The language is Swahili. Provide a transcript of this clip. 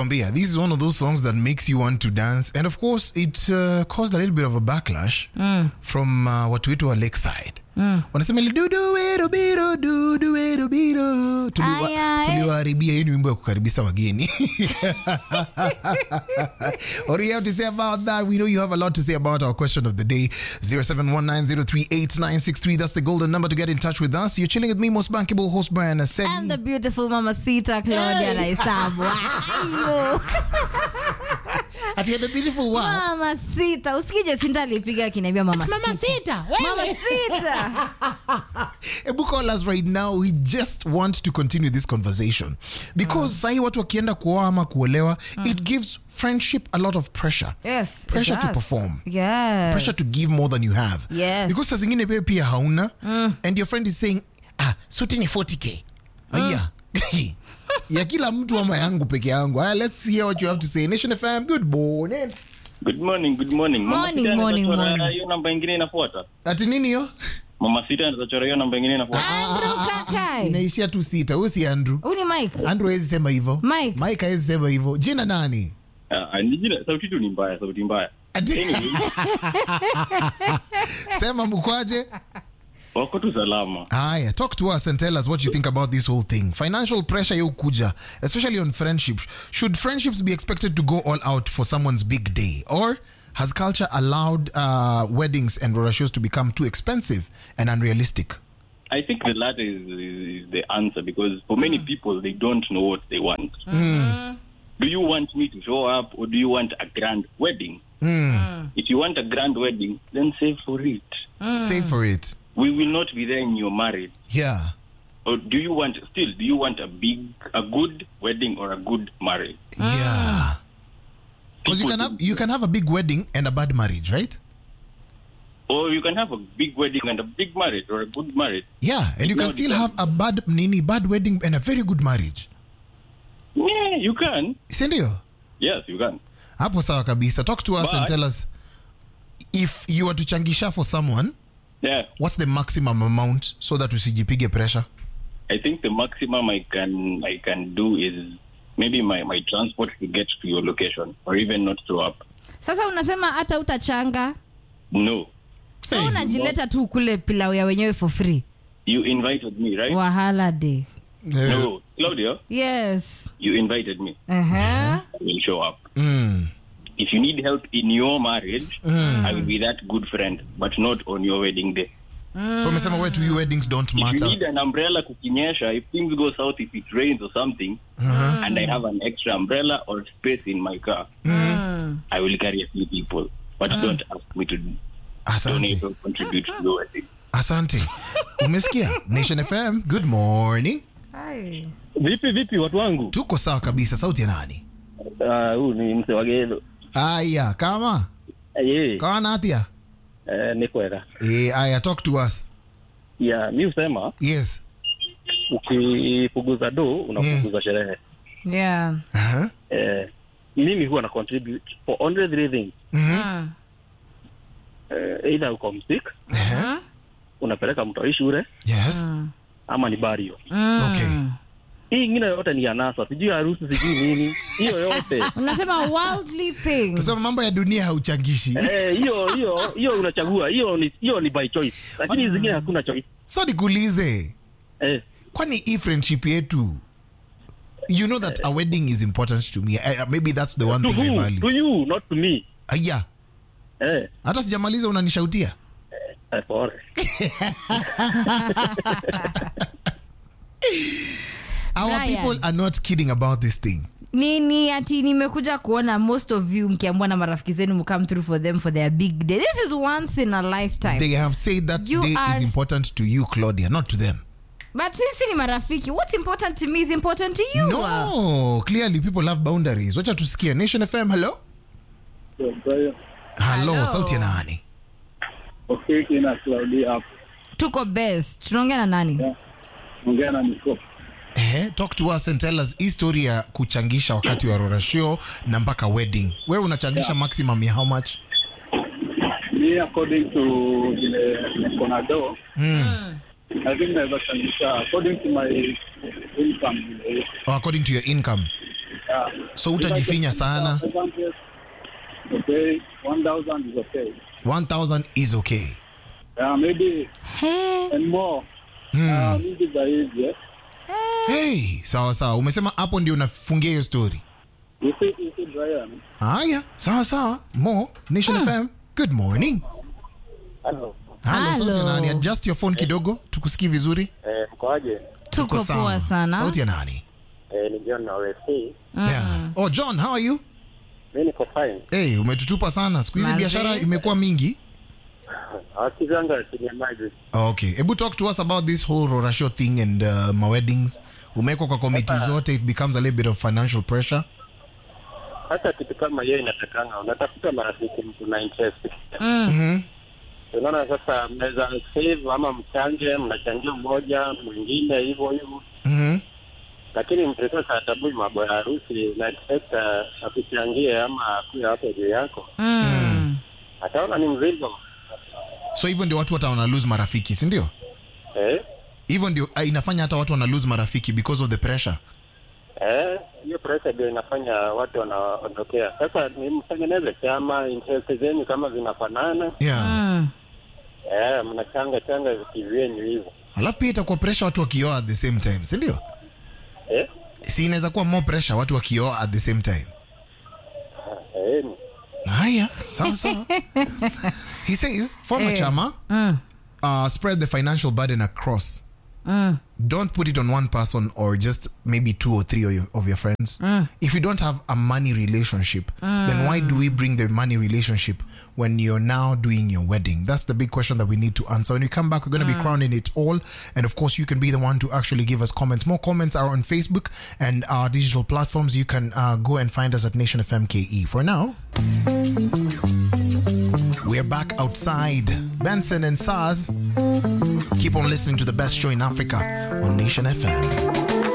Nakwambia, this is one of those songs that makes you want to dance, and of course it caused a little bit of a backlash from watu wetu wa Lakeside. Wanasema tuliwaharibia hii wimbo ya kukaribisha wageni. What do you have to say about that? We know you have a lot to say about our question of the day. 0719038963. That's the golden number to get in touch with us. You're chilling with me, most bankable host Brian Ascend. And the beautiful Mamacita Claudia Naisabu. Ati the beautiful what? Mamacita. Usikije Sinta alipiga akiniambia Mamacita. Mamacita. Mamacita. Ebu call us right now. We just want to continue this conversation. Because sahi watu wakienda kuoa ama kuolewa, it gives friendship a lot of pressure. Yes. Pressure to perform. Yes. Pressure to give more than you have. Yes. Because saa zingine wewe pia hauna, and your friend is saying, suti ni 40k. Yeah. Ya kila mtu ama yangu peke yangu. Let's hear what you have to say. Nation FM, good morning. Good morning. Morning. Hiyo namba nyingine inafuata. Ati nini hiyo? Mama Sita anachora hiyo namba nyingine inafuata. Andrew Kakai. Inaishia tu sita. Huyu si Andrew. Huyu ni Mike. Andrew hawezi sema hivyo. Mike hawezi sema hivyo. Jina nani? Ni jina, sauti tu ni mbaya, sauti mbaya. Sema mkwaje? Wako tu salama. Aya, talk to us and tell us what you think about this whole thing. Financial pressure you kuja, especially on friendships. Should friendships be expected to go all out for someone's big day? Or has culture allowed weddings and rorashows to become too expensive and unrealistic? I think the latter is the answer, because for many people, they don't know what they want. Do you want me to show up, or do you want a grand wedding? If you want a grand wedding, then save for it. Save for it. We will not be there in your marriage. Yeah. Or do you want a good wedding or a good marriage? Yeah. Because you can have a big wedding and a bad marriage, right? Or you can have a big wedding and a big marriage, or a good marriage. Yeah, and you can still have a bad wedding and a very good marriage. Yeah, you can. Sindio? Yes, you can. Hapo sawa kabisa. Talk to us and tell us, if you were to changisha for someone, what's the maximum amount so that usijipige pressure? I think the maximum I can do is maybe my transport to get to your location, or even not show up. Sasa unasema hata utachanga? No. So unajileta tu kule pilau ya wenyewe for free. You invited me, right? Wahala day. No, Claudia. Yes. You invited me. I will show up. If you need help in your marriage, I will be that good friend, but not on your wedding day. So umesema wewe to your weddings don't matter. If you need an umbrella kukinyesha, if things go south, if it rains or something, and I have an extra umbrella or space in my car, I will carry a few people. But don't ask me to donate or contribute to your wedding. Asante. Umesikia? Nation FM, good morning. Hi. Vipi watu wangu? Tuko sawa kabisa. Sauti ya nani? Huyu ni mse wa Gelo. Aya, kama? Kama natia? Ni kwela. Aya, talk to us. Yeah, mi usema. Yes. Ukipuguza do, unapuguza sherehe. Yeah. Mimi huwa na contribute for only 3 things. Either uko msick, unapeleka mtoi shule. Yes. Ama ni bario. Okay. Hii ingine yote ni anasa. Sijui harusi, sijui nini. Hiyo yote. Unasema worldly things. Kwa sababu mambo ya dunia hauchangishi. Hiyo unachagua. Hiyo ni by choice. Lakini zingine hakuna choice. So nikuulize. Kwani hii friendship yetu, you know that a wedding is important to me. Maybe that's the one thing I value. To you, not to me. Yeah. Hata sijamaliza unanishautia. Pore. Our Brian, people are not kidding about this thing. Nini ati nimekuja kuona most of you mkiamua na marafiki zenu mkam through for them for their big day. This is once in a lifetime. They have said that day is important to you, Claudia, not to them. But sisi ni marafiki. What's important to me is important to you. No, clearly people have boundaries. Wacha tusikie. Nation FM, hello? Hello, sauti ya nani? Okay, kina Claudia hapo. Tuko best. Tunaongea na nani? Ongea na niko. Talk to us and tell us history ya kuchangisha wakati wa rorashio na mpaka wedding. Wewe unachangisha maximum ya how much? Me according to the Conado. I think never changisha according to my income. According to your income. So utajifinya sana. Okay, 1,000 is okay. 1,000 is okay. Maybe Hey. and more. Maybe there is, yes. Hey, sawa. Umesema hapo ndio unafungia hiyo story. You see, Brian. Haya, sawa. Mo, Nation FM. Good morning. Hello. Hello, sauti ya Hello. nani? Adjust your phone kidogo, tukusikie vizuri. Mkoaje? Tuko sawa. poa sana. Sauti ya nani? Ni John na OFC. Yeah. Oh, John, how are you? Mimi niko fine. Hey, umetutupa sana. Siku hizi Manze. biashara imekuwa mingi. Akizanga kinyamaji. Okay. Ebu talk to us about this whole Rorasho thing and my weddings. Umeko kwa committee zote, it becomes a little bit of financial pressure. Hata kitu kama hiyo inatakanga, unatafuta marafiki mtu na interest. Unaona sasa mnaweza save ama mchange, mnachangia mmoja, mwingine hivyo. Lakini mtu sasa atabui mambo ya harusi na expect akuchangie ama akuwe hapo juu yako. Ataona ni mzigo. So hivyo ndio watu wana lose marafiki, si ndio? Hivyo ndio inafanya hata watu wana lose marafiki because of the pressure. Hiyo pressure ndio inafanya watu wanaondokea. Sasa ni mtengeneze chama, interest zenu kama zinafanana. Yeah. Mnachanga vikivyenu hivyo. Alafu pia itakuwa pressure watu wakioa at the same time, si ndio? Si inaweza kuwa more pressure watu wakioa at the same time. Haya, sawa. He says, former chama, spread the financial burden across. Don't put it on one person or just maybe 2 or 3 of your friends. If you don't have a money relationship, then why do we bring the money relationship when you're now doing your wedding? That's the big question that we need to answer. When we come back, we're going to be crowning it all. And of course, you can be the one to actually give us comments. More comments are on Facebook and our digital platforms. You can go and find us at Nation FM KE. For now, we're back outside. Benson and Saz. Keep on listening to the best show in Africa on Nation FM.